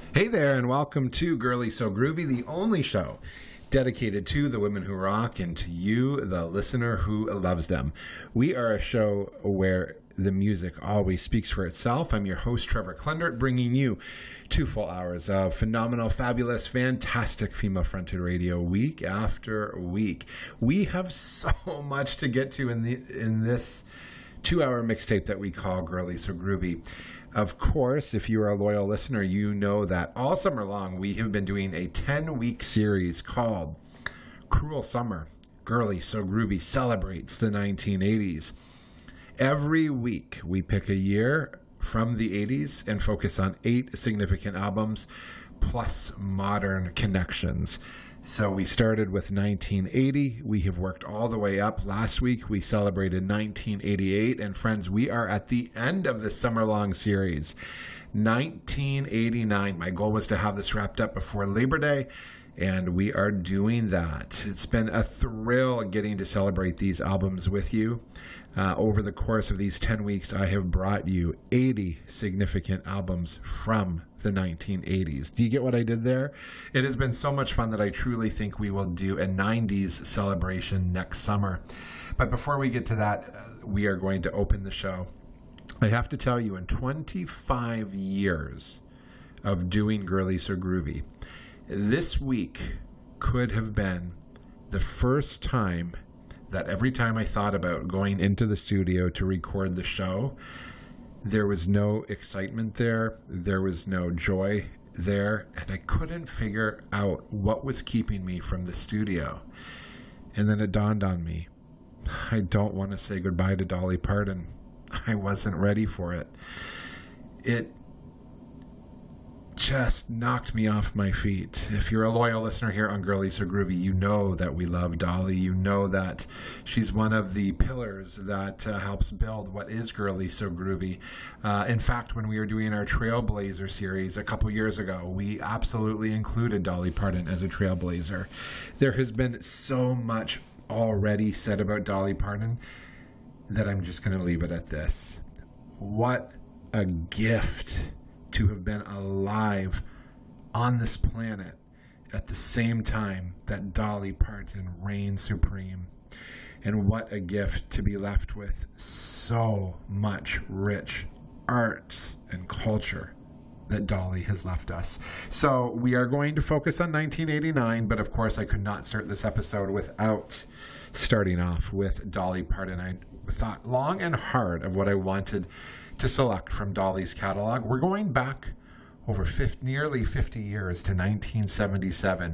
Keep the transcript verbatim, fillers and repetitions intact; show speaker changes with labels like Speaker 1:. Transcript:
Speaker 1: Hey there, and welcome to Girly So Groovy, the only show dedicated to the women who rock and to you, the listener who loves them. We are a show where the music always speaks for itself. I'm your host, Trevor Klendert, bringing you two full hours of phenomenal, fabulous, fantastic female-fronted radio week after week. We have so much to get to in the in this two-hour mixtape that we call Girly So Groovy. Of course, if you are a loyal listener, you know that all summer long we have been doing a ten-week series called Cruel Summer. Girly So Groovy celebrates the nineteen eighties. Every week we pick a year from the eighties and focus on eight significant albums plus modern connections. So we started with nineteen eighty. We have worked all the way up. Last week we celebrated nineteen eighty-eight. And friends, we are at the end of this summer-long series. nineteen eighty-nine. My goal was to have this wrapped up before Labor Day, and we are doing that. It's been a thrill getting to celebrate these albums with you. Uh, over the course of these ten weeks, I have brought you eighty significant albums from the nineteen eighties. Do you get what I did there? It has been so much fun that I truly think we will do a nineties celebration next summer. But before we get to that, uh, we are going to open the show. I have to tell you, in twenty-five years of doing Girly So Groovy, this week could have been the first time that every time I thought about going into the studio to record the show, there was no excitement there, there was no joy there, and I couldn't figure out what was keeping me from the studio. And then it dawned on me, I don't want to say goodbye to Dolly Parton. I wasn't ready for it. It just knocked me off my feet. If you're a loyal listener here on Girly So Groovy, you know that we love Dolly. You know that she's one of the pillars that uh, helps build what is Girly So Groovy. Uh, in fact, when we were doing our Trailblazer series a couple years ago, we absolutely included Dolly Parton as a trailblazer. There has been so much already said about Dolly Parton that I'm just going to leave it at this. What a gift to have been alive on this planet at the same time that Dolly Parton reigned supreme. And what a gift to be left with so much rich arts and culture that Dolly has left us. So we are going to focus on nineteen eighty-nine, but of course I could not start this episode without starting off with Dolly Parton. I thought long and hard of what I wanted to select from Dolly's catalog. We're going back over fifty, nearly fifty years to nineteen seventy-seven.